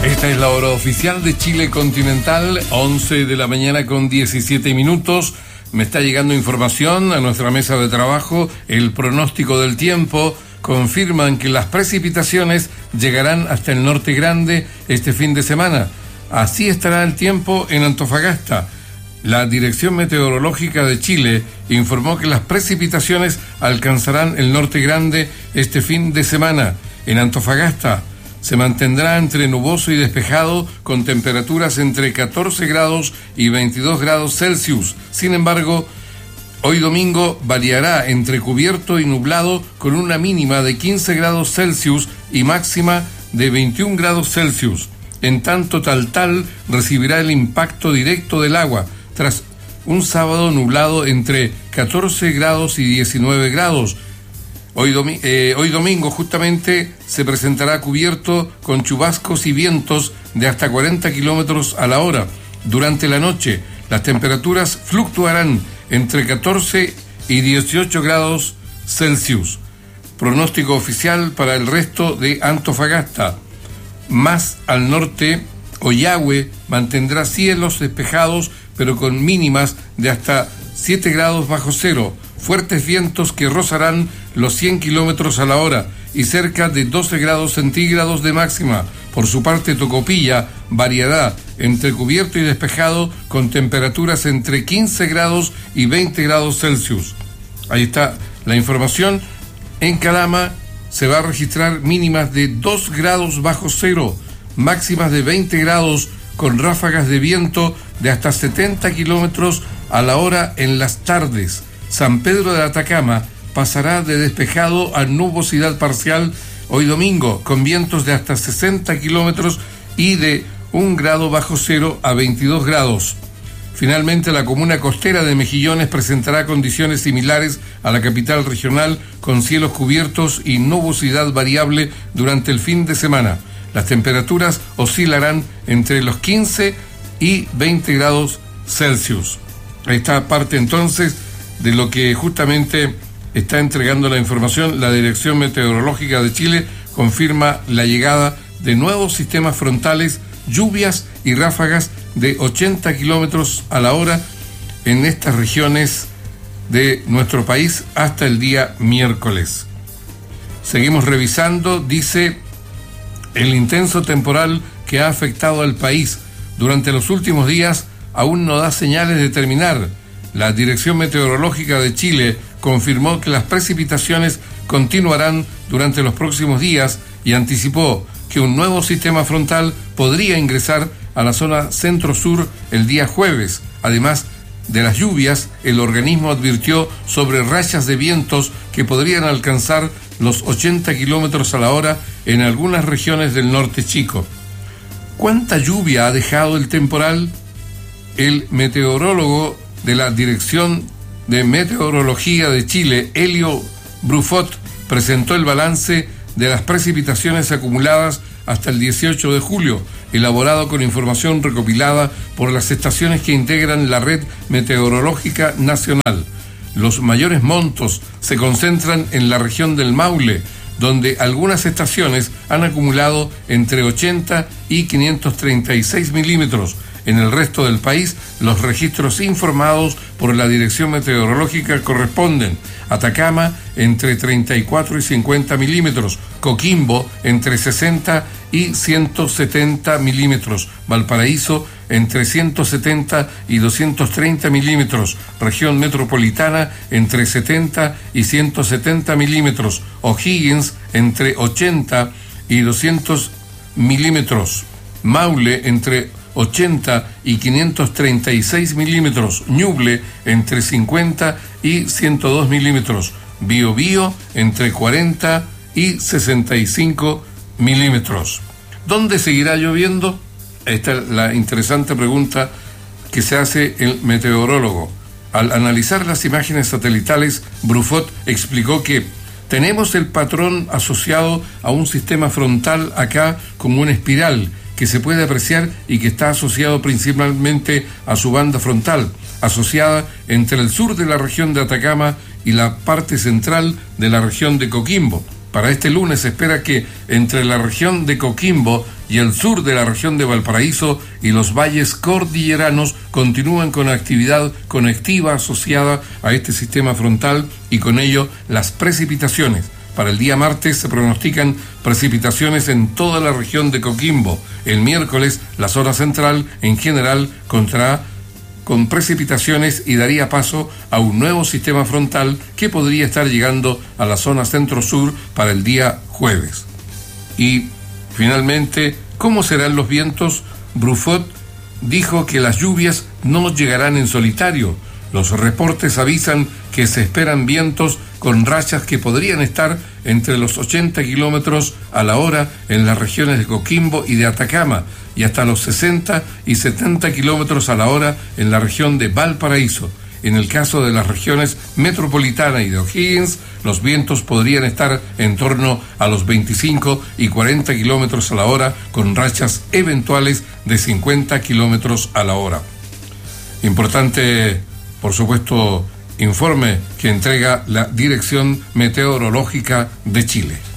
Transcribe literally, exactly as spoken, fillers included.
Esta es la hora oficial de Chile continental, once de la mañana con diecisiete minutos. Me está llegando información a nuestra mesa de trabajo. El pronóstico del tiempo confirman que las precipitaciones llegarán hasta el Norte Grande este fin de semana. Así estará el tiempo en Antofagasta. La Dirección Meteorológica de Chile informó que las precipitaciones alcanzarán el Norte Grande este fin de semana. En Antofagasta se mantendrá entre nuboso y despejado, con temperaturas entre catorce grados y veintidós grados Celsius. Sin embargo, hoy domingo variará entre cubierto y nublado, con una mínima de quince grados Celsius y máxima de veintiún grados Celsius. En tanto, Taltal recibirá el impacto directo del agua, tras un sábado nublado entre catorce grados y diecinueve grados. Hoy, domi- eh, hoy domingo justamente se presentará cubierto con chubascos y vientos de hasta cuarenta kilómetros a la hora. Durante la noche, las temperaturas fluctuarán entre catorce y dieciocho grados Celsius. Pronóstico oficial para el resto de Antofagasta. Más al norte, Ollagüe mantendrá cielos despejados, pero con mínimas de hasta siete grados bajo cero. Fuertes vientos que rozarán los cien kilómetros a la hora y cerca de doce grados centígrados de máxima. Por su parte, Tocopilla variará entre cubierto y despejado, con temperaturas entre quince grados y veinte grados Celsius. Ahí está la información. En Calama se va a registrar mínimas de dos grados bajo cero, máximas de veinte grados, con ráfagas de viento de hasta setenta kilómetros a la hora en las tardes. San Pedro de Atacama pasará de despejado a nubosidad parcial hoy domingo, con vientos de hasta sesenta kilómetros y de un grado bajo cero a veintidós grados. Finalmente, la comuna costera de Mejillones presentará condiciones similares a la capital regional, con cielos cubiertos y nubosidad variable durante el fin de semana. Las temperaturas oscilarán entre los quince y veinte grados Celsius. Ahí está parte entonces de lo que justamente está entregando la información. La Dirección Meteorológica de Chile confirma la llegada de nuevos sistemas frontales, lluvias y ráfagas de ochenta kilómetros a la hora en estas regiones de nuestro país hasta el día miércoles. Seguimos revisando. Dice: el intenso temporal que ha afectado al país durante los últimos días aún no da señales de terminar. La Dirección Meteorológica de Chile confirmó que las precipitaciones continuarán durante los próximos días y anticipó que un nuevo sistema frontal podría ingresar a la zona centro-sur el día jueves. Además de las lluvias, el organismo advirtió sobre rachas de vientos que podrían alcanzar los ochenta kilómetros a la hora en algunas regiones del norte chico. ¿Cuánta lluvia ha dejado el temporal? El meteorólogo de la Dirección de Meteorología de Chile, Helio Brufot, presentó el balance de las precipitaciones acumuladas hasta el dieciocho de julio, elaborado con información recopilada por las estaciones que integran la Red Meteorológica Nacional. Los mayores montos se concentran en la región del Maule, donde algunas estaciones han acumulado entre ochenta y quinientos treinta y seis milímetros. En el resto del país, los registros informados por la Dirección Meteorológica corresponden: Atacama entre treinta y cuatro y cincuenta milímetros, Coquimbo entre sesenta y ciento setenta milímetros, Valparaíso entre ciento setenta y doscientos treinta milímetros, región metropolitana entre setenta y ciento setenta milímetros, O'Higgins entre ochenta y doscientos milímetros, Maule entre ochenta y quinientos treinta y seis milímetros, Ñuble entre cincuenta y ciento dos milímetros, Biobío entre cuarenta y sesenta y cinco milímetros. ¿Dónde seguirá lloviendo? Esta es la interesante pregunta que se hace el meteorólogo. Al analizar las imágenes satelitales, Brufot explicó que tenemos el patrón asociado a un sistema frontal acá como una espiral que se puede apreciar y que está asociado principalmente a su banda frontal, asociada entre el sur de la región de Atacama y la parte central de la región de Coquimbo. Para este lunes se espera que entre la región de Coquimbo y el sur de la región de Valparaíso y los valles cordilleranos continúen con actividad conectiva asociada a este sistema frontal y con ello las precipitaciones. Para el día martes se pronostican precipitaciones en toda la región de Coquimbo. El miércoles la zona central en general contará con precipitaciones y daría paso a un nuevo sistema frontal que podría estar llegando a la zona centro-sur para el día jueves. Y finalmente, ¿cómo serán los vientos? Bruffaut dijo que las lluvias no llegarán en solitario. Los reportes avisan que se esperan vientos con rachas que podrían estar entre los ochenta kilómetros a la hora en las regiones de Coquimbo y de Atacama y hasta los sesenta y setenta kilómetros a la hora en la región de Valparaíso. En el caso de las regiones metropolitana y de O'Higgins, los vientos podrían estar en torno a los veinticinco y cuarenta kilómetros a la hora con rachas eventuales de cincuenta kilómetros a la hora. Importante, por supuesto, informe que entrega la Dirección Meteorológica de Chile.